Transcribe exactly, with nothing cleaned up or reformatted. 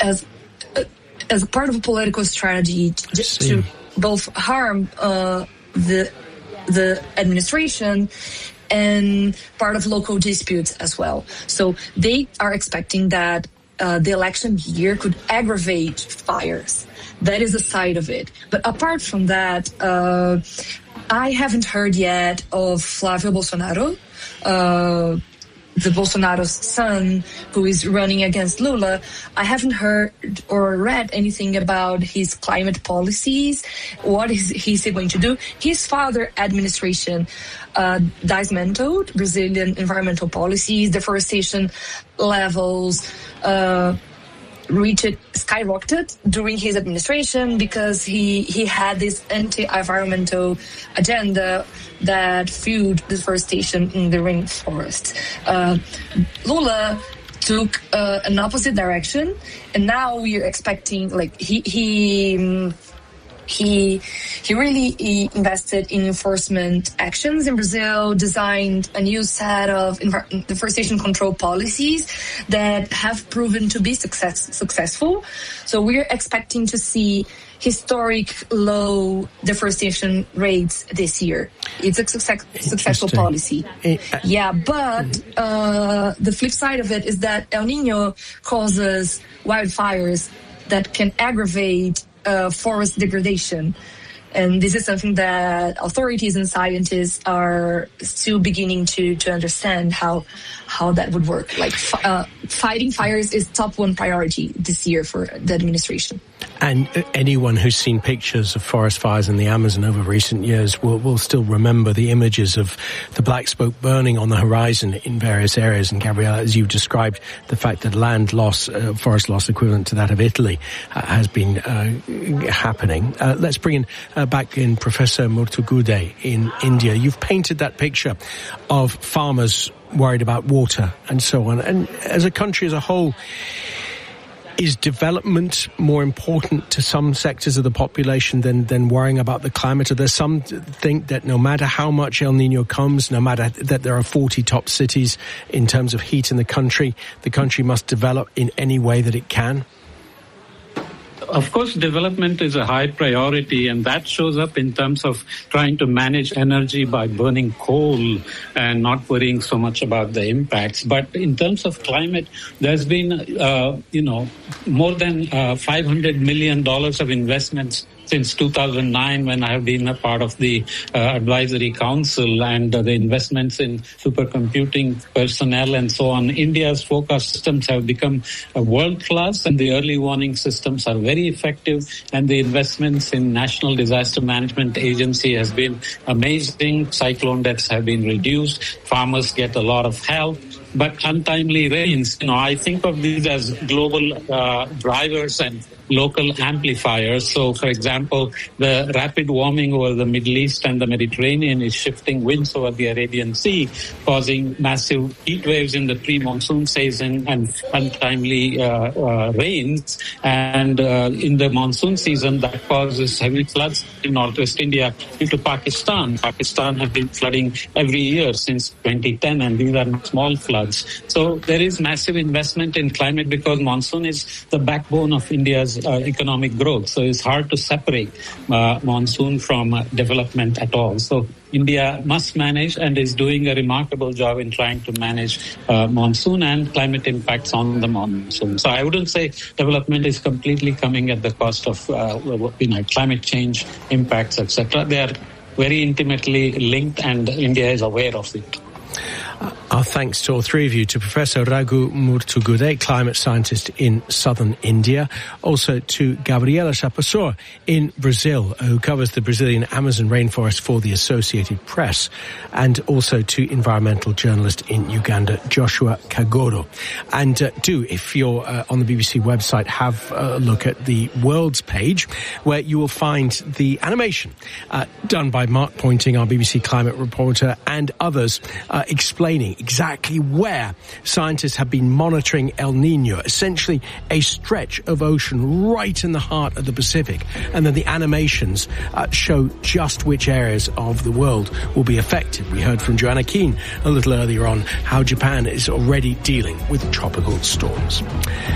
as uh, as part of a political strategy to, to both harm uh, the the administration and part of local disputes as well. So they are expecting that uh, the election year could aggravate fires. That is a side of it. But apart from that, uh, I haven't heard yet of Flávio Bolsonaro, uh, the Bolsonaro's son, who is running against Lula. I haven't heard or read anything about his climate policies. What is he's going to do? His father administration uh, dismantled Brazilian environmental policies, deforestation levels, uh, reached skyrocketed during his administration because he, he had this anti-environmental agenda that fueled deforestation in the rainforest. Uh, Lula took uh, an opposite direction, and now we are expecting, like, he he um, he he really he invested in enforcement actions in Brazil, designed a new set of env- deforestation control policies that have proven to be success, successful. So we're expecting to see historic low deforestation rates this year. It's a success, successful policy. It, uh, yeah, but uh, the flip side of it is that El Niño causes wildfires that can aggravate uh, forest degradation. And this is something that authorities and scientists are still beginning to, to understand how how that would work. Like uh, fighting fires is top one priority this year for the administration. And anyone who's seen pictures of forest fires in the Amazon over recent years will, will still remember the images of the black smoke burning on the horizon in various areas. And Gabriela, as you described, the fact that land loss, uh, forest loss equivalent to that of Italy uh, has been uh, happening. Uh, let's bring in uh, back in Professor Murthugude in India. You've painted that picture of farmers worried about water and so on. And as a country as a whole, is development more important to some sectors of the population than, than worrying about the climate? Are there some think that no matter how much El Niño comes, no matter that there are forty top cities in terms of heat in the country, the country must develop in any way that it can? Of course, development is a high priority, and that shows up in terms of trying to manage energy by burning coal and not worrying so much about the impacts. But in terms of climate, there's been, uh, you know, more than uh, five hundred million dollars of investments since two thousand nine, when I have been a part of the uh, advisory council, and uh, the investments in supercomputing personnel and so on. India's forecast systems have become uh, world-class, and the early warning systems are very effective, and the investments in National Disaster Management Agency has been amazing. Cyclone deaths have been reduced. Farmers get a lot of help. But untimely rains, you know, I think of these as global uh, drivers and local amplifiers. So, for example, the rapid warming over the Middle East and the Mediterranean is shifting winds over the Arabian Sea, causing massive heat waves in the pre-monsoon season and untimely uh, uh, rains. And uh, in the monsoon season, that causes heavy floods in northwest India due to Pakistan. Pakistan has been flooding every year since twenty ten, and these are not small floods. So there is massive investment in climate because monsoon is the backbone of India's uh, economic growth. So it's hard to separate uh, monsoon from uh, development at all. So India must manage and is doing a remarkable job in trying to manage uh, monsoon and climate impacts on the monsoon. So I wouldn't say development is completely coming at the cost of uh, you know, climate change impacts, et cetera. They are very intimately linked, and India is aware of it. Our thanks to all three of you, to Professor Raghu Murthugude, climate scientist in southern India, also to Gabriela Chapassor in Brazil, who covers the Brazilian Amazon rainforest for the Associated Press, and also to environmental journalist in Uganda, Joshua Kagoro. And uh, do, if you're uh, on the B B C website, have a look at the Worlds page, where you will find the animation uh, done by Mark Pointing, our B B C climate reporter, and others uh, explaining exactly where scientists have been monitoring El Niño, essentially a stretch of ocean right in the heart of the Pacific. And then the animations uh, show just which areas of the world will be affected. We heard from Joanna Keane a little earlier on how Japan is already dealing with tropical storms.